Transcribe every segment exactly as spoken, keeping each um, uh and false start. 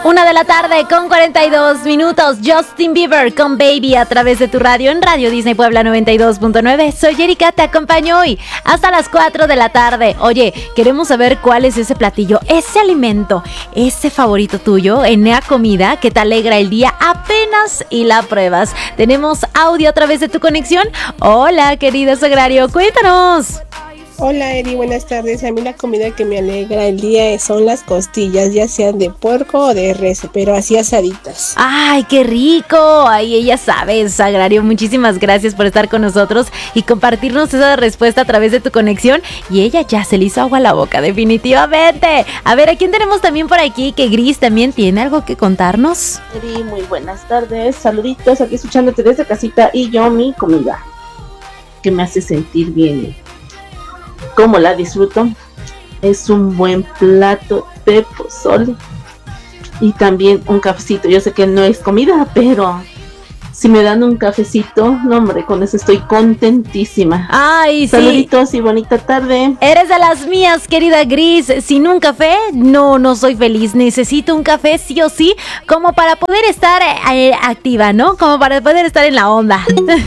Una de la tarde con cuarenta y dos minutos. Justin Bieber con Baby a través de tu radio en Radio Disney Puebla noventa y dos punto nueve. Soy Erika, te acompaño hoy hasta las cuatro de la tarde. Oye, queremos saber cuál es ese platillo, ese alimento, ese favorito tuyo en la comida que te alegra el día apenas y la pruebas. Tenemos audio a través de tu conexión. Hola, querido Sagrario, cuéntanos. Hola Eri, buenas tardes. A mí la comida que me alegra el día son las costillas, ya sean de puerco o de res, pero así asaditas. ¡Ay, qué rico! Ay, ella sabe, Sagrario. Muchísimas gracias por estar con nosotros y compartirnos esa respuesta a través de tu conexión. Y ella ya se le hizo agua a la boca, definitivamente. A ver, ¿a quién tenemos también por aquí? Que Gris también tiene algo que contarnos. Eri, muy buenas tardes. Saluditos aquí escuchándote desde casita y yo mi comida, que me hace sentir bien. Como la disfruto, es un buen plato de pozole y también un cafecito. Yo sé que no es comida, pero si me dan un cafecito, no hombre, con eso estoy contentísima. Ay, sí. Saluditos y bonita tarde. Eres de las mías, querida Gris. Sin un café, no, no soy feliz. Necesito un café sí o sí, como para poder estar eh, activa, ¿no? Como para poder estar en la onda.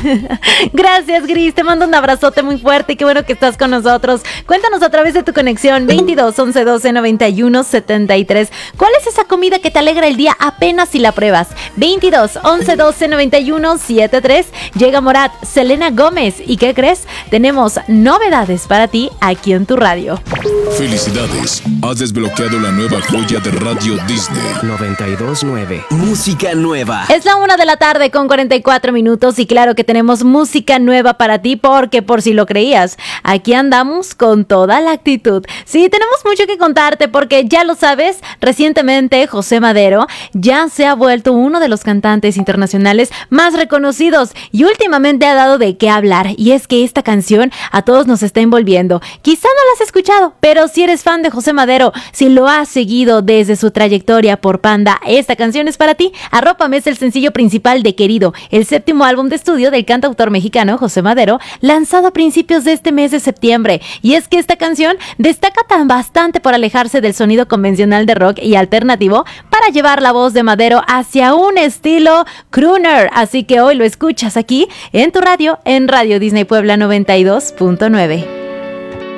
Gracias, Gris. Te mando un abrazote muy fuerte. Qué bueno que estás con nosotros. Cuéntanos a través de tu conexión veintidós, once, doce, noventa y uno, setenta y tres. ¿Cuál es esa comida que te alegra el día apenas si la pruebas? veintidós, once, doce, noventa y uno, setenta y tres. Llega Morat, Selena Gómez. ¿Y qué crees? Tenemos novedades para ti aquí en tu radio. Felicidades, has desbloqueado la nueva joya de Radio Disney noventa y dos punto nueve. Música nueva. Es la una de la tarde con cuarenta y cuatro minutos y claro que tenemos música nueva para ti porque por si lo creías, aquí andamos con toda la actitud. Sí, tenemos mucho que contarte porque ya lo sabes, recientemente José Madero ya se ha vuelto uno de los cantantes internacionales más reconocidos y últimamente ha dado de qué hablar, y es que esta canción a todos nos está envolviendo. Quizá no la has escuchado, pero si eres fan de José Madero, si lo has seguido desde su trayectoria por Panda, esta canción es para ti. Arrópame es el sencillo principal de Querido, el séptimo álbum de estudio del cantautor mexicano José Madero, lanzado a principios de este mes de septiembre. Y es que esta canción destaca tan bastante por alejarse del sonido convencional de rock y alternativo para llevar la voz de Madero hacia un estilo crooner. Así que hoy lo escuchas aquí en tu radio, en Radio Disney Puebla noventa y dos punto nueve.